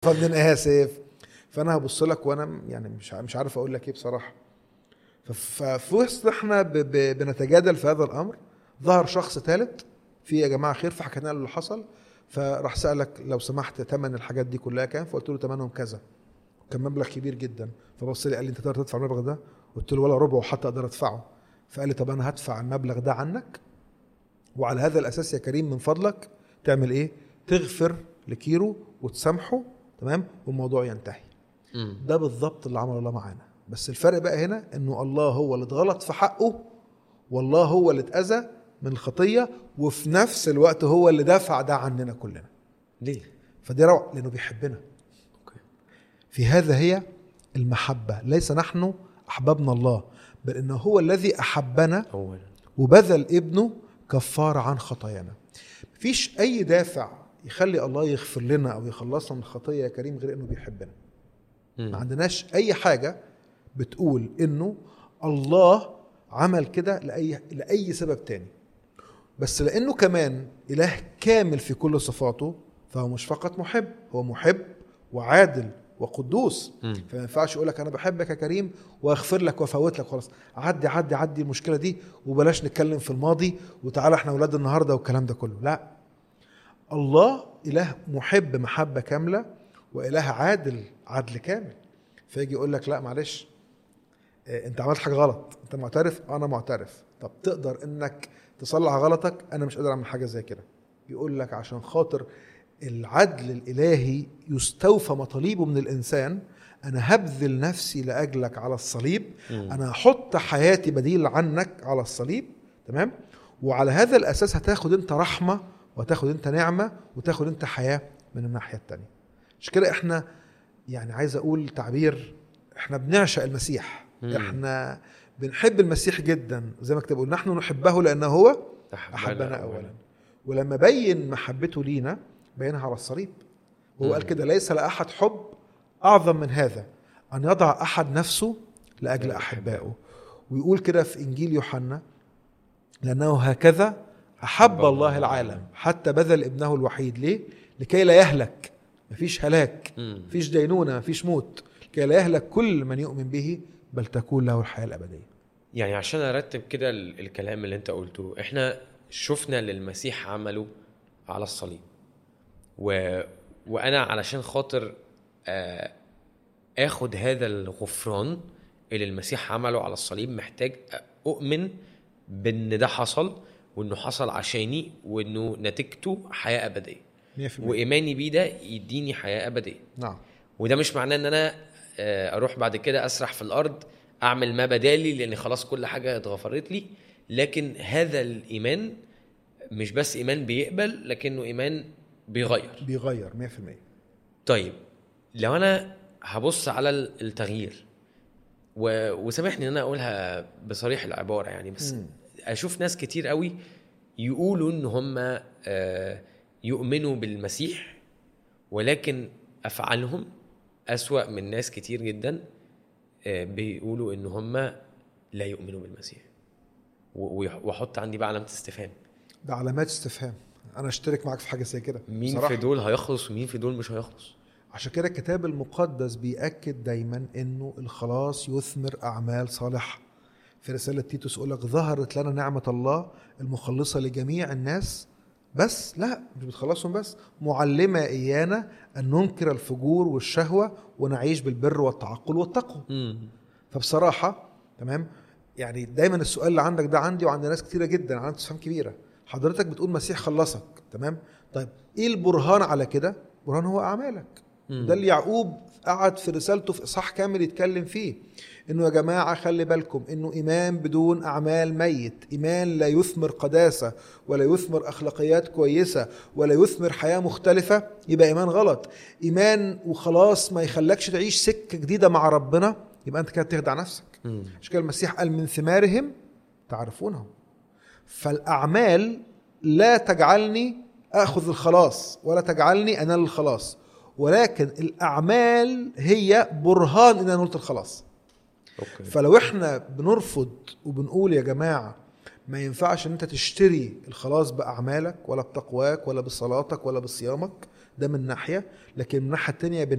منين اسف. فانا هبص لك وانا يعني مش عارف اقول لك ايه بصراحه. ففي وسط احنا بنتجادل في هذا الامر، ظهر شخص ثالث في يا جماعه خير، فحكينا له اللي حصل. فراح سالك لو سمحت ثمن الحاجات دي كلها كام؟ فقلت له ثمنهم كذا، كان مبلغ كبير جدا. فبص لي قال لي انت تقدر تدفع المبلغ ده؟ قلت له ولا ربعه حتى اقدر ادفعه. فقال لي طب انا هدفع المبلغ ده عنك، وعلى هذا الاساس يا كريم من فضلك تعمل ايه؟ تغفر لكيرو وتسامحه، تمام، والموضوع ينتهي. ده بالضبط اللي عمله الله معانا. بس الفرق بقى هنا انه الله هو اللي اتغلط في حقه، والله هو اللي اتأذى من الخطية، وفي نفس الوقت هو اللي دفع ده عننا كلنا. ليه؟ فدي روعة، لأنه بيحبنا. في هذا هي المحبة، ليس نحن أحببنا الله، بل إنه هو الذي أحبنا وبذل ابنه كفارة عن خطايانا. مفيش أي دافع يخلي الله يغفر لنا أو يخلصنا من الخطية يا كريم غير إنه بيحبنا. ما عندناش أي حاجة بتقول إنه الله عمل كده لأي سبب تاني. بس لأنه كمان إله كامل في كل صفاته، فهو مش فقط محب، هو محب وعادل وقدوس. فما ينفعش يقول لك أنا بحبك يا كريم وأغفر لك وأفوت لك خلاص، عدي المشكلة دي وبلاش نتكلم في الماضي وتعالى احنا أولاد النهاردة والكلام ده كله. لا، الله إله محب محبة كاملة، وإله عدل كامل. فيجي يقول لك لا معلش انت عملت حاجة غلط، انت معترف؟ انا معترف. طب تقدر انك تصلح غلطك؟ انا مش قادر اعمل حاجة زي كده. يقول لك عشان خاطر العدل الالهي يستوفى مطالبه من الانسان، انا هبذل نفسي لاجلك على الصليب، انا هحط حياتي بديل عنك على الصليب، تمام، وعلى هذا الاساس هتاخد انت رحمة وتاخد انت نعمة وتاخد انت حياة من الناحية التانية. مش كده احنا يعني عايز اقول تعبير، احنا بنعشق المسيح، احنا بنحب المسيح جدا، زي ما كتبوا نحن نحبه لانه هو احبنا اولا. ولما بين محبته لينا بينها على الصليب، وهو قال كده ليس لاحد حب اعظم من هذا ان يضع احد نفسه لاجل احبائه. ويقول كده في انجيل يوحنا لانه هكذا احب الله العالم حتى بذل ابنه الوحيد. ليه؟ لكي لا يهلك، مفيش هلاك، مفيش دينونة، مفيش موت، لكي لا يهلك كل من يؤمن به بل تكون له الحياة الأبدية. يعني عشان أرتب كده الكلام اللي انت قلته، احنا شفنا للمسيح عمله على الصليب، وأنا علشان خاطر أخد هذا الغفران اللي المسيح عمله على الصليب محتاج أؤمن بأن ده حصل، وأنه حصل عشاني، وأنه نتيجته حياة أبدية، وإيماني بيه ده يديني حياة أبدية. نعم. وده مش معناه أن أنا أروح بعد كده أسرح في الأرض أعمل ما بدالي لأن خلاص كل حاجة اتغفرت لي، لكن هذا الإيمان مش بس إيمان بيقبل، لكنه إيمان بيغير 100%. طيب لو أنا هبص على التغيير، وسامحني أن أنا أقولها بصريح العبارة يعني، بس أشوف ناس كتير قوي يقولوا إن هم يؤمنوا بالمسيح، ولكن أفعالهم أسوأ من ناس كتير جدا بيقولوا إن هم لا يؤمنوا بالمسيح. وحط عندي بقى علامة استفهام. ده علامات استفهام. أنا أشترك معك في حاجة زي كده. مين صراحة في دول هيخلص ومين في دول مش هيخلص؟ عشان كده الكتاب المقدس بيأكد دايما إنه الخلاص يثمر أعمال صالحة. في رسالة تيتوس يقول لك ظهرت لنا نعمة الله المخلصة لجميع الناس، بس لا مش بتخلصهم بس، معلمة إيانا أن ننكر الفجور والشهوة ونعيش بالبر والتعقل والتقوى. فبصراحة تمام، يعني دايما السؤال اللي عندك ده عندي وعند ناس كتيرة جدا، عندنا استفهام كبيرة. حضرتك بتقول مسيح خلصك، تمام، طيب ايه البرهان على كده؟ برهان هو أعمالك. ده اللي يعقوب قعد في رسالته في إصحاح كامل يتكلم فيه، إنه يا جماعة خلي بالكم إنه إيمان بدون أعمال ميت، إيمان لا يثمر قداسة ولا يثمر أخلاقيات كويسة ولا يثمر حياة مختلفة، يبقى إيمان غلط. إيمان وخلاص ما يخلكش تعيش سكة جديدة مع ربنا، يبقى أنت كده تخدع نفسك. عشان كده المسيح قال من ثمارهم تعرفونهم. فالأعمال لا تجعلني أخذ الخلاص ولا تجعلني أنال الخلاص، ولكن الأعمال هي برهان إن أنا نلت الخلاص. فلو احنا بنرفض وبنقول يا جماعة ما ينفعش ان انت تشتري الخلاص بأعمالك ولا بتقواك ولا بصلاتك ولا بصيامك، ده من ناحية، لكن من ناحية التانية